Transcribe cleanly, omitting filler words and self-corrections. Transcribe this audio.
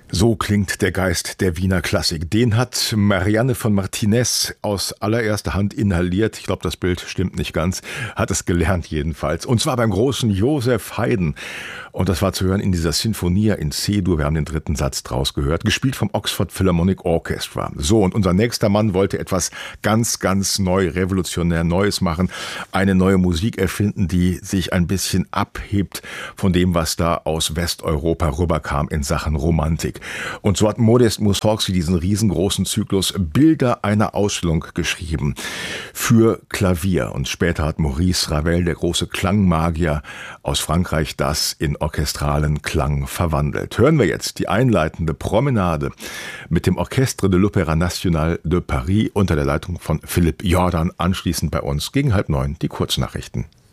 So klingt der Geist der Wiener Klassik. Den hat Marianne von Martinez aus allererster Hand inhaliert. Ich glaube, das Bild stimmt nicht ganz. Hat es gelernt jedenfalls. Und zwar beim großen Joseph Haydn. Und das war zu hören in dieser Sinfonia in C-Dur. Wir haben den dritten Satz draus gehört. Gespielt vom Oxford Philharmonic Orchestra. So, und unser nächster Mann wollte etwas ganz, ganz neu, revolutionär Neues machen. Eine neue Musik erfinden, die sich ein bisschen abhebt von dem, was da aus Westeuropa rüberkam in Sachen Romantik. Und so hat Modest Mussorgsky diesen riesengroßen Zyklus Bilder einer Ausstellung geschrieben für Klavier. Und später hat Maurice Ravel, der große Klangmagier aus Frankreich, das in orchestralen Klang verwandelt. Hören wir jetzt die einleitende Promenade mit dem Orchestre de l'Opéra National de Paris unter der Leitung von Philipp Jordan. Anschließend bei uns gegen 8:30 die Kurznachrichten.